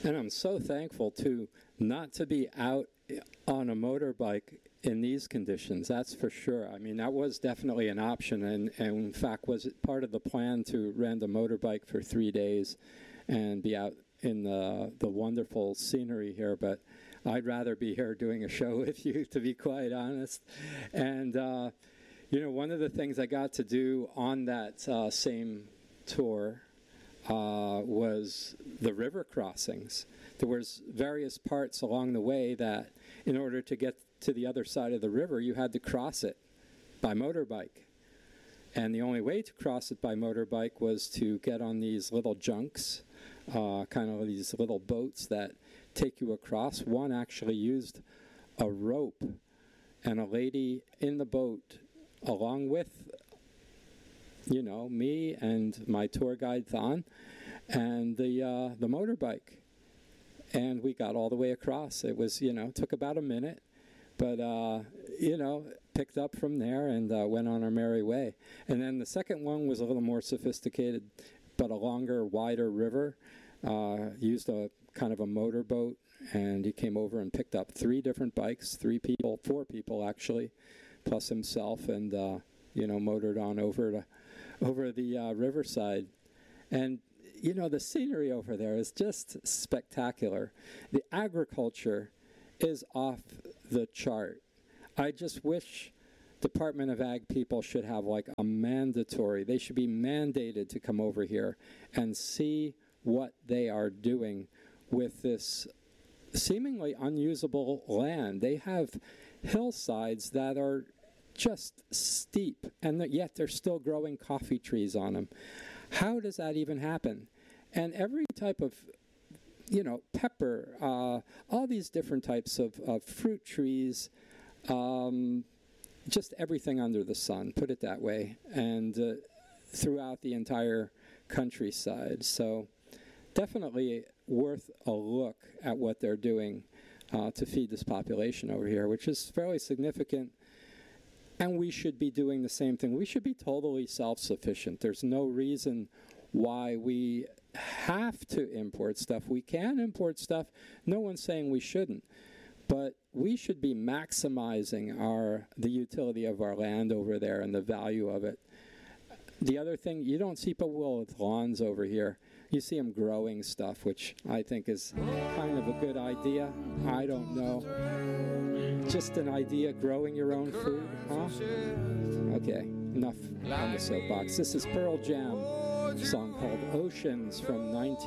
And I'm so thankful to not to be out on a motorbike in these conditions, that's for sure. I mean, that was definitely an option, and in fact was part of the plan to rent a motorbike for 3 days and be out in the wonderful scenery here, but I'd rather be here doing a show with you, to be quite honest. And, one of the things I got to do on that same tour was the river crossings. There was various parts along the way that in order to get to the other side of the river, you had to cross it by motorbike. And the only way to cross it by motorbike was to get on these little junks, kind of these little boats that take you across. One actually used a rope, and a lady in the boat, along with me and my tour guide Thon, and the motorbike, and we got all the way across. It was took about a minute, but picked up from there and went on our merry way. And then the second one was a little more sophisticated, but a longer, wider river. Used a kind of a motorboat, and he came over and picked up 3 different bikes, 4 people actually, plus himself, and motored on over the riverside. And the scenery over there is just spectacular. The agriculture is off the chart. I just wish Department of Ag people should have like a they should be mandated to come over here and see what they are doing with this seemingly unusable land. They have hillsides that are just steep, and yet they're still growing coffee trees on them. How does that even happen? And every type of, pepper, all these different types of fruit trees, just everything under the sun, put it that way, and throughout the entire countryside. So definitely worth a look at what they're doing to feed this population over here, which is fairly significant. And we should be doing the same thing. We should be totally self-sufficient. There's no reason why we have to import stuff. We can import stuff. No one's saying we shouldn't. But we should be maximizing the utility of our land over there and the value of it. The other thing, you don't see people with lawns over here. You see them growing stuff, which I think is kind of a good idea. I don't know. Just an idea, growing your own food, huh? Okay, enough on the soapbox. This is Pearl Jam, a song called Oceans from